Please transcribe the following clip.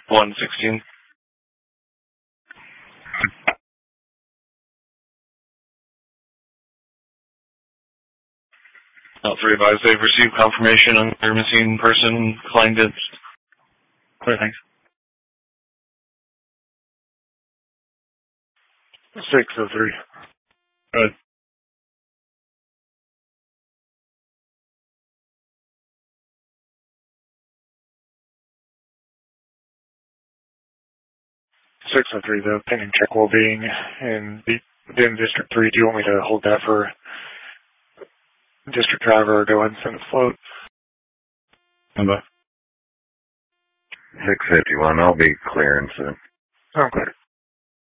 116. Three advised they've received confirmation on their missing person flying dibs. Clear, thanks. 603. Good. 603, the pending check will being within District 3. Do you want me to hold that for District Driver or go ahead and send a float? Number. 651, I'll be clearing soon. Okay.